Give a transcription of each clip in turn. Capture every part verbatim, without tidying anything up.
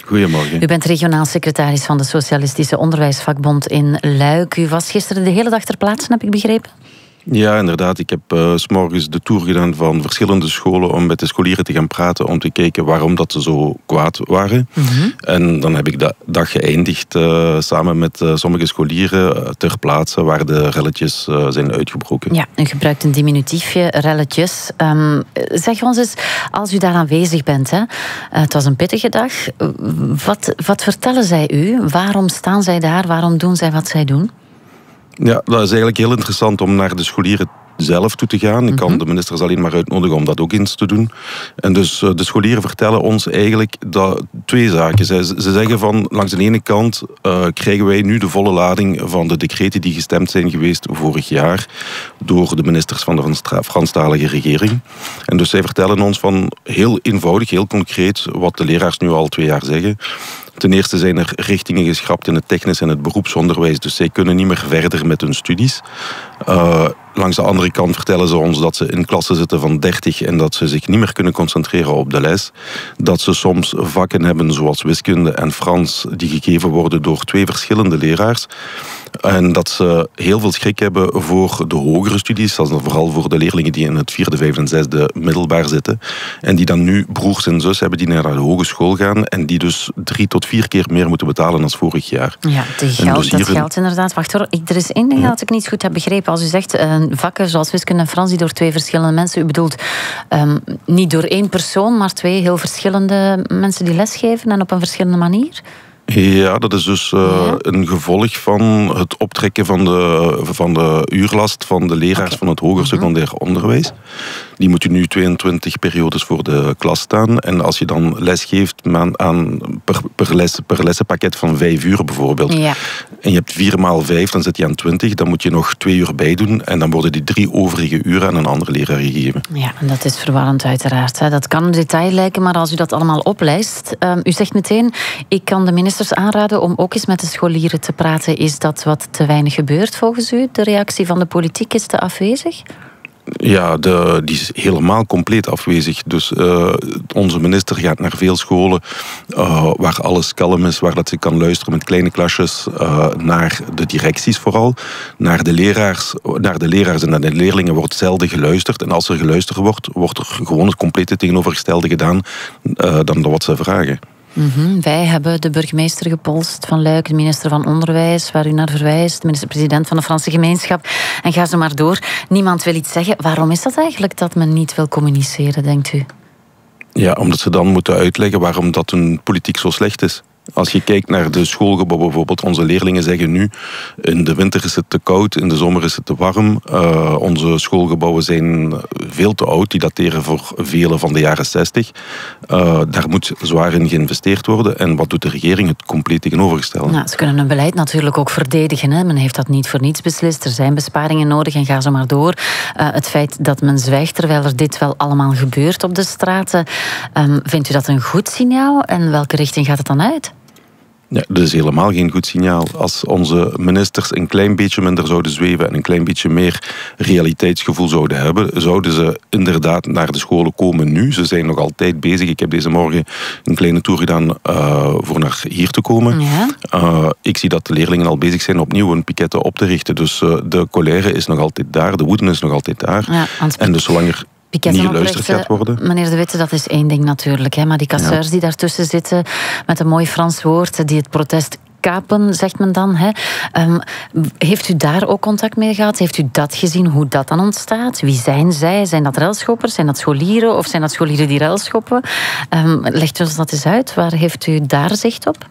Goedemorgen. U bent regionaal secretaris van de Socialistische Onderwijsvakbond in Luik. U was gisteren de hele dag ter plaatse, heb ik begrepen? Ja, inderdaad. Ik heb uh, 's morgens de tour gedaan van verschillende scholen om met de scholieren te gaan praten, om te kijken waarom dat ze zo kwaad waren. Mm-hmm. En dan heb ik de dag geëindigd uh, samen met uh, sommige scholieren uh, ter plaatse waar de relletjes uh, zijn uitgebroken. Ja, u gebruikt een diminutiefje, relletjes. Um, zeg ons eens, als u daar aanwezig bent, hè, uh, het was een pittige dag, wat, wat vertellen zij u? Waarom staan zij daar? Waarom doen zij wat zij doen? Ja, dat is eigenlijk heel interessant om naar de scholieren zelf toe te gaan. Ik kan mm-hmm. de ministers alleen maar uitnodigen om dat ook eens te doen. En dus uh, de scholieren vertellen ons eigenlijk dat, twee zaken. Ze, ze zeggen van, langs de ene kant uh, krijgen wij nu de volle lading van de decreten die gestemd zijn geweest vorig jaar door de ministers van de Franstalige regering. En dus zij vertellen ons van heel eenvoudig, heel concreet, wat de leraars nu al twee jaar zeggen. Ten eerste zijn er richtingen geschrapt in het technisch en het beroepsonderwijs, dus zij kunnen niet meer verder met hun studies. Uh, langs de andere kant vertellen ze ons dat ze in klassen zitten van dertig en dat ze zich niet meer kunnen concentreren op de les. Dat ze soms vakken hebben zoals wiskunde en Frans die gegeven worden door twee verschillende leraars. En dat ze heel veel schrik hebben voor de hogere studies, dat is vooral voor de leerlingen die in het vierde, vijfde en zesde middelbaar zitten. En die dan nu broers en zus hebben die naar de hogeschool gaan en die dus drie tot vier keer meer moeten betalen dan vorig jaar. Ja, de geld, dus dat geldt inderdaad. Wacht hoor, ik, er is één ding dat ik niet goed heb begrepen. Als u zegt uh, vakken zoals wiskunde en Frans die door twee verschillende mensen, u bedoelt um, niet door één persoon, maar twee heel verschillende mensen die lesgeven en op een verschillende manier? Ja, dat is dus uh, ja. een gevolg van het optrekken van de, van de uurlast van de leraars okay. van het hoger secundair mm-hmm. onderwijs. Die moeten nu tweeëntwintig periodes voor de klas staan. En als je dan les geeft aan, aan per, per, les, per lessenpakket van vijf uur bijvoorbeeld. Ja. En je hebt vier maal vijf, dan zit je aan twintig. Dan moet je nog twee uur bij doen. En dan worden die drie overige uren aan een andere leraar gegeven. Ja, en dat is verwarrend uiteraard. Hè. Dat kan een detail lijken, maar als u dat allemaal oplijst. Uh, u zegt meteen, ik kan de ministers aanraden om ook eens met de scholieren te praten. Is dat wat te weinig gebeurt volgens u? De reactie van de politiek is te afwezig? Ja, de, die is helemaal compleet afwezig. Dus uh, onze minister gaat naar veel scholen uh, waar alles kalm is, waar dat ze kan luisteren met kleine klasjes, uh, naar de directies vooral, naar de leraars, naar de leraars en naar de leerlingen wordt zelden geluisterd. En als er geluisterd wordt, wordt er gewoon het complete tegenovergestelde gedaan uh, dan wat ze vragen. Mm-hmm. Wij hebben de burgemeester gepolst van Luik, de minister van Onderwijs, waar u naar verwijst, de minister-president van de Franse gemeenschap. En ga zo maar door. Niemand wil iets zeggen. Waarom is dat eigenlijk dat men niet wil communiceren, denkt u? Ja, omdat ze dan moeten uitleggen waarom dat hun politiek zo slecht is. Als je kijkt naar de schoolgebouwen bijvoorbeeld, onze leerlingen zeggen nu, in de winter is het te koud, in de zomer is het te warm. Uh, onze schoolgebouwen zijn veel te oud, die dateren voor vele van de jaren zestig. Uh, daar moet zwaar in geïnvesteerd worden. En wat doet de regering? Het compleet tegenovergestelde. Nou, ze kunnen hun beleid natuurlijk ook verdedigen. Hè. Men heeft dat niet voor niets beslist. Er zijn besparingen nodig en ga zo maar door. Uh, het feit dat men zwijgt terwijl er dit wel allemaal gebeurt op de straten. Um, vindt u dat een goed signaal? En welke richting gaat het dan uit? Ja, dat is helemaal geen goed signaal. Als onze ministers een klein beetje minder zouden zweven en een klein beetje meer realiteitsgevoel zouden hebben, zouden ze inderdaad naar de scholen komen nu. Ze zijn nog altijd bezig. Ik heb deze morgen een kleine tour gedaan uh, voor naar hier te komen. Ja. Uh, ik zie dat de leerlingen al bezig zijn opnieuw een piketten op te richten. Dus uh, de colère is nog altijd daar, de woede is nog altijd daar. Ja, en dus zolang er niet geluisterd gaat worden. Meneer De Witte, dat is één ding natuurlijk. Hè, maar die casseurs ja. die daartussen zitten, met een mooi Frans woord, die het protest kapen, zegt men dan. Hè. Um, heeft u daar ook contact mee gehad? Heeft u dat gezien, hoe dat dan ontstaat? Wie zijn zij? Zijn dat relschoppers? Zijn dat scholieren? Of zijn dat scholieren die relschoppen? Um, legt u ons dat eens uit. Waar heeft u daar zicht op?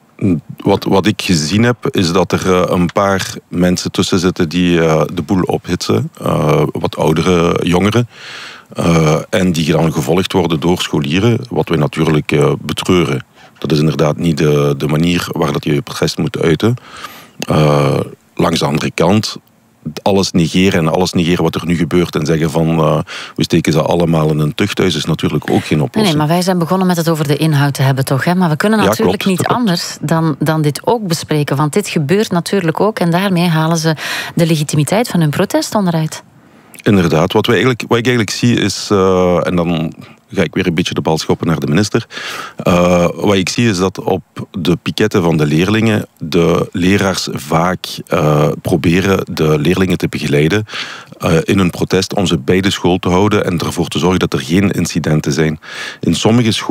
Wat, wat ik gezien heb, is dat er uh, een paar mensen tussen zitten die uh, de boel ophitsen. Uh, wat oudere jongeren. Uh, en die dan gevolgd worden door scholieren. Wat we natuurlijk uh, betreuren. Dat is inderdaad niet de, de manier waar dat je je protest moet uiten. Uh, langs de andere kant, alles negeren en alles negeren wat er nu gebeurt en zeggen van uh, we steken ze allemaal in een tuchthuis is natuurlijk ook geen oplossing. Nee, nee, maar wij zijn begonnen met het over de inhoud te hebben toch, hè? Maar we kunnen natuurlijk ja, klopt, niet anders dan, dan dit ook bespreken, want dit gebeurt natuurlijk ook en daarmee halen ze de legitimiteit van hun protest onderuit. Inderdaad, wat, we eigenlijk, wat ik eigenlijk zie is, uh, en dan ga ik weer een beetje de bal schoppen naar de minister. Uh, wat ik zie is dat op de piketten van de leerlingen de leraars vaak uh, proberen de leerlingen te begeleiden uh, in hun protest om ze bij de school te houden en ervoor te zorgen dat er geen incidenten zijn. In sommige scholen